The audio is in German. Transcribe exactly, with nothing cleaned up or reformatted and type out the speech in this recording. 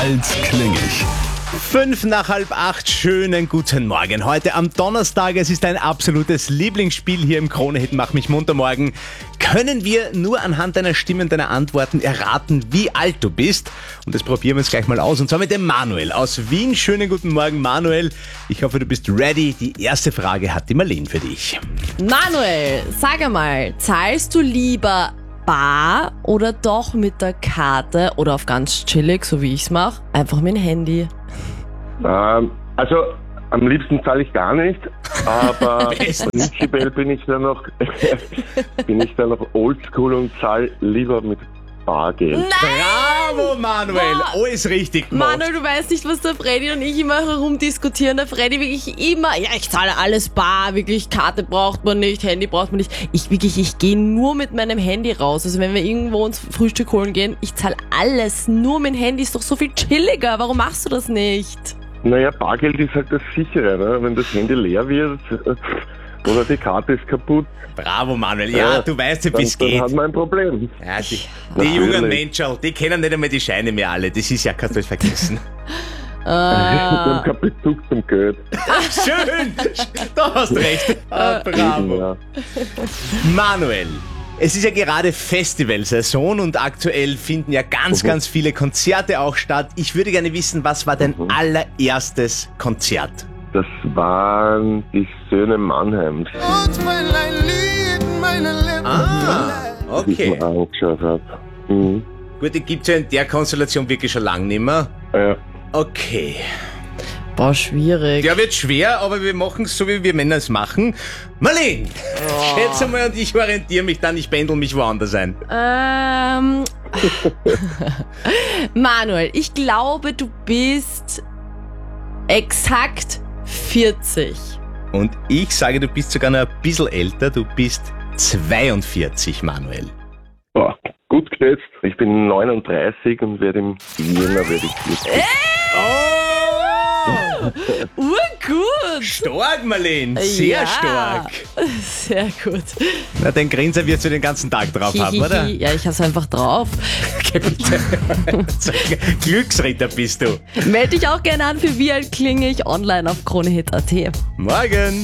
als klingig. Fünf nach halb acht, schönen guten Morgen. Heute am Donnerstag, es ist ein absolutes Lieblingsspiel hier im Krone-Hit Mach mich munter morgen. Können wir nur anhand deiner Stimmen, deiner Antworten erraten, wie alt du bist? Und das probieren wir uns gleich mal aus. Und zwar mit dem Manuel aus Wien. Schönen guten Morgen, Manuel. Ich hoffe, du bist ready. Die erste Frage hat die Marlene für dich. Manuel, sag einmal, zahlst du lieber bar oder doch mit der Karte oder auf ganz chillig, so wie ich's mache, einfach mit dem Handy? Ähm, also am liebsten zahle ich gar nicht, aber prinzipiell bin ich da noch bin ich da noch oldschool und zahle lieber mit Bargeld. Bravo, Manuel. Boah. Alles richtig gemacht. Manuel, du weißt nicht, was der Freddy und ich immer herumdiskutieren. Der Freddy wirklich immer, ja, ich zahle alles bar, wirklich, Karte braucht man nicht, Handy braucht man nicht. Ich wirklich, ich gehe nur mit meinem Handy raus. Also wenn wir irgendwo uns Frühstück holen gehen, ich zahle alles nur mit dem Handy, ist doch so viel chilliger. Warum machst du das nicht? Naja, Bargeld ist halt das sichere, ne? Wenn das Handy leer wird oder die Karte ist kaputt, Bravo, Manuel. Ja, Ja, du weißt ja, dann, wie es dann geht. hat man ein Problem. Ja, die, die Natürlich. jungen Menschen, die kennen nicht einmal die Scheine mehr alle. Das ist ja, kannst du nicht vergessen. Ich habe keinen Bezug zum Geld. Schön, da hast recht. Ah, bravo. Ja. Manuel, es ist ja gerade Festivalsaison und aktuell finden ja ganz, ganz viele Konzerte auch statt. Ich würde gerne wissen, was war dein allererstes Konzert? Das waren die Söhne Mannheims, Ah, die ich okay. mir angeschaut habe. Mhm. Gut, die gibt es ja in der Konstellation wirklich schon lange nicht mehr. Ja. Okay. Boah, schwierig. Der wird schwer, aber wir machen es so, wie wir Männer es machen. Marlene, schätze mal und ich orientiere mich dann, ich pendel mich woanders ein. Ähm, Manuel, ich glaube, du bist exakt vierzig. Und ich sage, du bist sogar noch ein bisschen älter, du bist zweiundvierzig, Manuel. Boah, gut geschätzt. Ich bin neununddreißig und werde im Jänner werde ich vierzig. Oh! Urgut! Stark, Marlene, sehr Ja. stark. Sehr gut. Na, den Grinser wirst du den ganzen Tag drauf haben, oder? Hihihi. Ja, ich hab's einfach drauf. Okay, bitte. Glücksritter bist du. Melde dich auch gerne an für Wie alt klinge ich online auf kronehit punkt at. Morgen.